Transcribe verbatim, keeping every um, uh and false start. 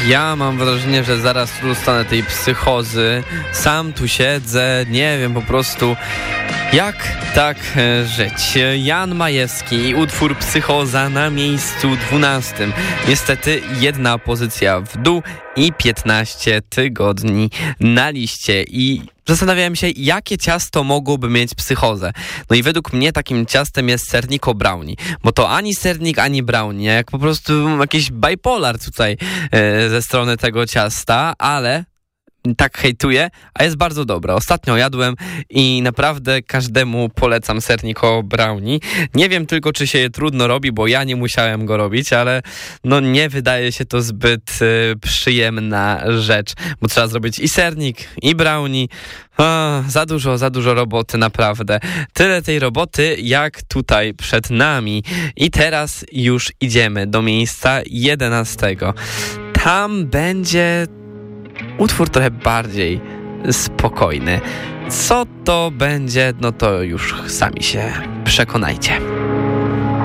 Ja mam wrażenie, że zaraz dostanę tej psychozy. Sam tu siedzę, nie wiem po prostu jak tak e, żyć. Jan Majewski i utwór Psychoza na miejscu dwunastym. Niestety jedna pozycja w dół i piętnaście tygodni na liście. I zastanawiałem się, jakie ciasto mogłoby mieć psychozę. No i według mnie takim ciastem jest serniko brownie, bo to ani sernik, ani brownie, jak po prostu jakiś bipolar tutaj e, ze strony tego ciasta, ale tak hejtuję, a jest bardzo dobra. Ostatnio jadłem i naprawdę każdemu polecam serniko brownie. Nie wiem tylko, czy się je trudno robi, bo ja nie musiałem go robić, ale no nie wydaje się to zbyt y, przyjemna rzecz, bo trzeba zrobić i sernik, i brownie. O, za dużo, za dużo roboty, naprawdę. Tyle tej roboty, jak tutaj przed nami. I teraz już idziemy do miejsca jedenastego. Tam będzie utwór trochę bardziej spokojny. Co to będzie, no to już sami się przekonajcie.